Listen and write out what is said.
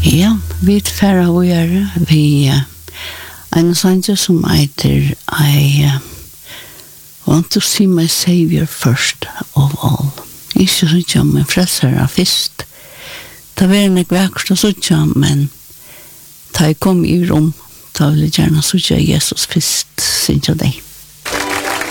Ja, vi færre å gjøre. Vi en sanje som heter I want to see my Savior first of all. Ikke så ikke om en frelsere først. Det var en ekvekst og så ikke, men da jeg kom i rom, da ville jeg gjerne så ikke Jesus først, synes jeg det.